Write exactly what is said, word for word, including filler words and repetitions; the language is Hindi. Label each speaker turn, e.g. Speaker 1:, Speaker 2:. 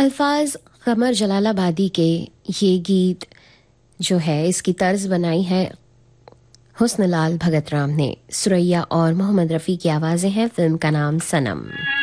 Speaker 1: अल्फाज कमर जलालाबादी के ये गीत जो है इसकी तर्ज बनाई है हुस्न लाल भगत राम ने। सुरैया और मोहम्मद रफ़ी की आवाज़ें हैं। फिल्म का नाम सनम।